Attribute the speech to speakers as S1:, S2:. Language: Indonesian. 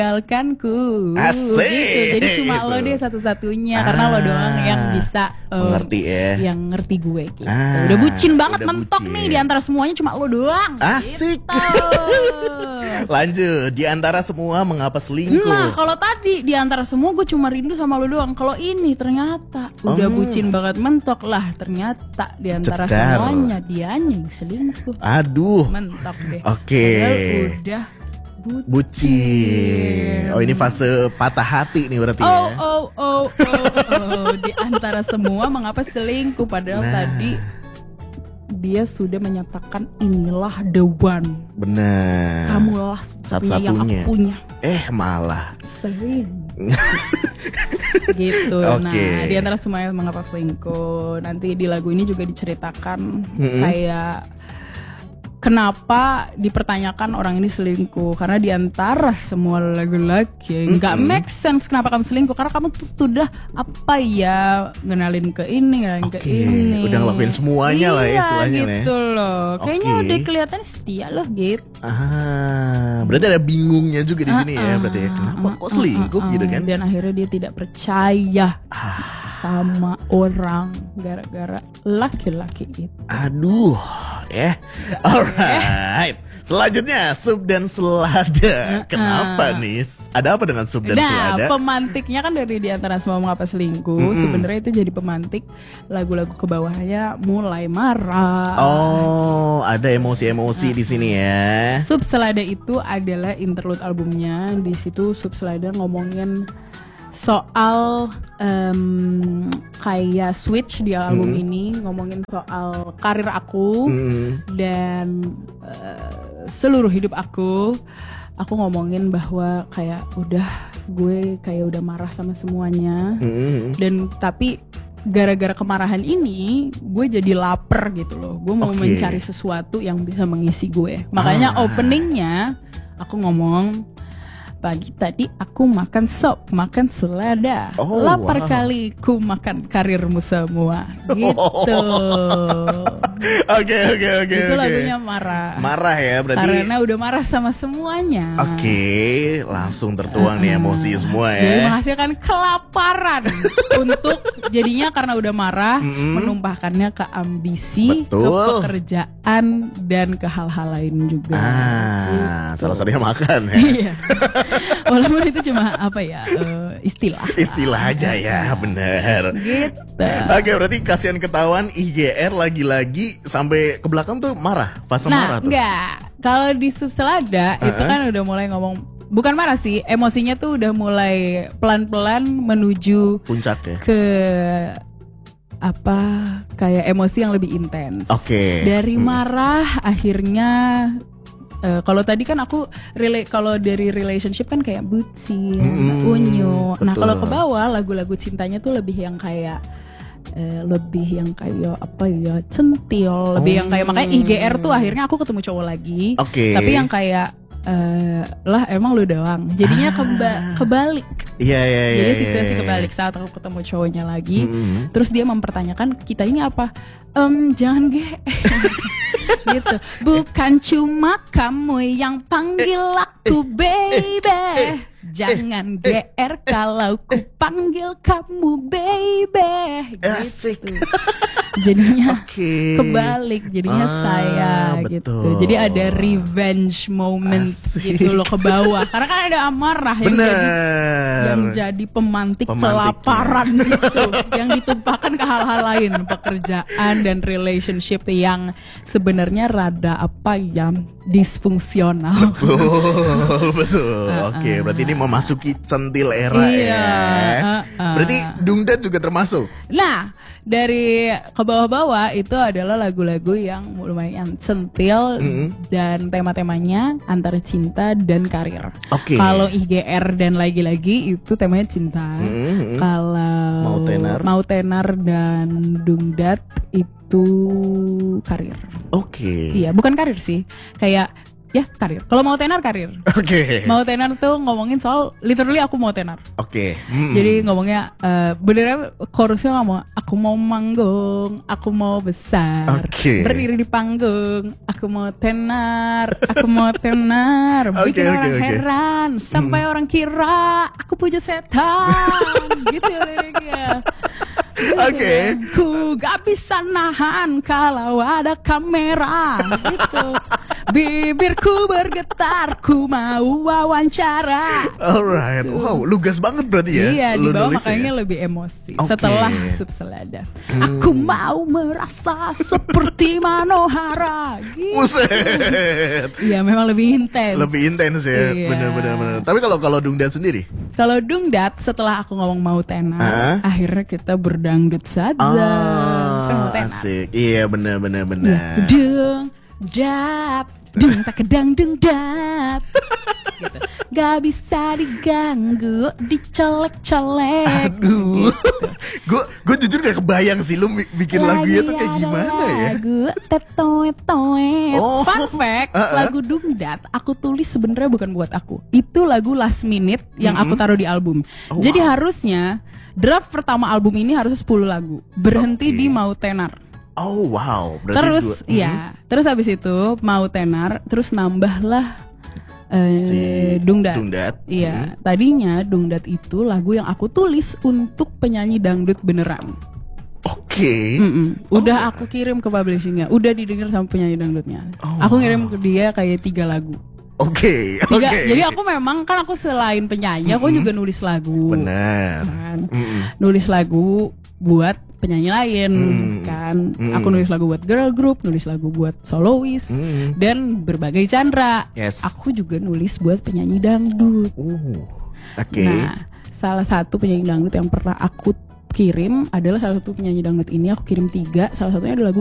S1: tinggalkanku.
S2: Asik.
S1: Gitu. Jadi cuma lo deh satu-satunya karena lo doang yang bisa
S2: mengerti ya.
S1: Yang ngerti gue gitu. Udah bucin banget,
S2: udah
S1: mentok
S2: bucin.
S1: nih di antara semuanya cuma lo doang.
S2: Asik.
S1: Gitu.
S2: Lanjut, di antara semua mengapa selingkuh?
S1: Nah, kalau tadi di antara semua gue cuma rindu sama lo doang. Kalau ini ternyata udah bucin banget, mentok lah. Ternyata di antara semuanya dianya yang selingkuh.
S2: Aduh.
S1: Mentok deh.
S2: Oke.
S1: Padahal udah bucin.
S2: Oh, ini fase patah hati nih berarti ya.
S1: Oh. Di antara semua mengapa selingkuh? Padahal tadi dia sudah menyatakan inilah the one.
S2: Benar.
S1: Kamulah satu-satunya yang aku punya.
S2: Malah
S1: gitu.
S2: Okay.
S1: Nah, di antara semuanya mengapa selingkuh? Nanti di lagu ini juga diceritakan kayak kenapa dipertanyakan orang ini selingkuh. Karena di antara semua laki-laki nggak make sense kenapa kamu selingkuh. Karena kamu tuh sudah ngenalin ke ini, ke ini.
S2: Udah ngelakuin semuanya lah ya istilahnya
S1: gitu loh. Kayaknya udah kelihatan setia loh gitu.
S2: Berarti ada bingungnya juga di sini ya. Berarti kenapa kok selingkuh gitu kan.
S1: Dan akhirnya dia tidak percaya sama orang gara-gara laki-laki itu.
S2: Aduh, alright. Selanjutnya sup dan selada. Kenapa nih? Ada apa dengan sup dan selada?
S1: Pemantiknya kan dari di antara semua mengapa selingkuh. Sebenarnya itu jadi pemantik lagu-lagu ke bawahnya mulai marah.
S2: Oh, ada emosi-emosi di sini ya.
S1: Sup selada itu adalah interlude albumnya. Di situ sup selada ngomongin soal kayak switch di album ini, ngomongin soal karir aku dan seluruh hidup aku ngomongin bahwa kayak gue udah marah sama semuanya dan tapi gara-gara kemarahan ini gue jadi lapar gitu loh, gue mau mencari sesuatu yang bisa mengisi gue, makanya openingnya aku ngomong pagi tadi aku makan sop, makan selada, lapar kali ku makan karirmu semua, gitu.
S2: Oke.
S1: Itu lagunya marah.
S2: Marah ya berarti.
S1: Karena udah marah sama semuanya.
S2: Oke, langsung tertuang nih emosi semua ya.
S1: Jadi menghasilkan kelaparan untuk jadinya karena udah marah menumpahkannya ke ambisi, ke pekerjaan dan ke hal-hal lain juga.
S2: Gitu. Salah satunya makan ya.
S1: Iya. Walaupun itu cuma istilah
S2: aja ya, bener.
S1: Gitu.
S2: Oke, berarti kasihan ketahuan IGR lagi-lagi sampai ke belakang tuh marah, pas marah tuh.
S1: Enggak. Kalau di sup selada itu kan udah mulai ngomong, bukan marah sih, emosinya tuh udah mulai pelan-pelan menuju
S2: puncak ya.
S1: Ke kayak emosi yang lebih intens. Dari marah akhirnya kalau tadi kan aku kalau dari relationship kan kayak bucin, unyu. Nah kalau ke bawah lagu-lagu cintanya tuh lebih yang kayak centil, lebih yang kayak makanya IGR tuh akhirnya aku ketemu cowok lagi. Tapi yang kayak lah emang lu doang. Jadinya kebalik.
S2: Iya.
S1: Jadi situasi kebalik saat aku ketemu cowoknya lagi. Terus dia mempertanyakan kita ini apa? Jangan gitu. Bukan cuma kamu yang panggil aku baby. Jangan GR kalau ku panggil kamu baby.
S2: Asik.
S1: Gitu. Jadinya kebalik, jadinya saya gitu. Jadi ada revenge moment gitu loh ke bawah. Karena kan ada amarah yang jadi pemantik kelaparan gitu, yang ditumpahkan ke hal-hal lain, pekerjaan dan relationship yang sebenarnya rada disfungsional.
S2: Betul. Oke, berarti ini memasuki centil era ya. Berarti Dungdat juga termasuk.
S1: Nah, dari ke bawah-bawah itu adalah lagu-lagu yang lumayan centil dan tema-temanya antara cinta dan karir. Kalau IGR dan lagi-lagi itu temanya cinta. Kalau Mau Tenar dan Dungdat itu karir. Iya, bukan karir sih. Kayak Ya karir. Kalau mau tenar karir.
S2: Oke.
S1: Mau tenar tuh ngomongin soal literally aku mau tenar.
S2: Oke.
S1: Jadi ngomongnya beneran chorusnya ngomong aku mau manggung, aku mau besar, berdiri di panggung, aku mau tenar, aku mau tenar, bikin orang heran sampai orang kira aku puja setan, gitu liriknya.
S2: Oke.
S1: Ku gak bisa nahan kalau ada kamera, gitu. Bibirku bergetar, ku mau wawancara.
S2: Alright, wow, lugas banget berarti ya.
S1: Iya, di bawah makanya lebih emosi. Setelah subselada, aku mau merasa seperti Manohara. Gitu.
S2: Buset.
S1: Iya, memang lebih intens.
S2: Lebih intens ya,
S1: iya.
S2: Bener. Tapi kalau Dungdat sendiri?
S1: Kalau Dungdat setelah aku ngomong mau tenar, akhirnya kita berdangdut saja. Kan mau tenar.
S2: Asik, iya bener.
S1: Dungdat, dung tak kedang dungdat. Gitu. Gak bisa diganggu, dicolek-colek.
S2: Aduh, gue jujur gak kebayang sih lu bikin lagunya tuh kayak gimana ya.
S1: Lagu tetoet. Fun fact, lagu Dungdat aku tulis sebenarnya bukan buat aku. Itu lagu last minute yang aku taruh di album. Jadi harusnya draft pertama album ini harusnya 10 lagu. Berhenti di Mau Tenar.
S2: Oh wow. Berarti
S1: terus terus habis itu Mau Tenar, terus nambahlah Dungdat. Iya, tadinya Dungdat itu lagu yang aku tulis untuk penyanyi dangdut beneran.
S2: Oke.
S1: Udah aku kirim ke publishingnya, udah didengar sama penyanyi dangdutnya. Aku ngirim ke dia kayak 3 lagu.
S2: Oke.
S1: Jadi aku memang kan aku selain penyanyi, aku juga nulis lagu.
S2: Benar.
S1: Kan? Nulis lagu buat penyanyi lain kan. Aku nulis lagu buat girl group, nulis lagu buat soloist dan berbagai genre.
S2: Yes.
S1: Aku juga nulis buat penyanyi dangdut.
S2: Oke.
S1: Nah, salah satu penyanyi dangdut yang pernah aku kirim adalah salah satu penyanyi dangdut ini. Aku kirim 3. Salah satunya adalah lagu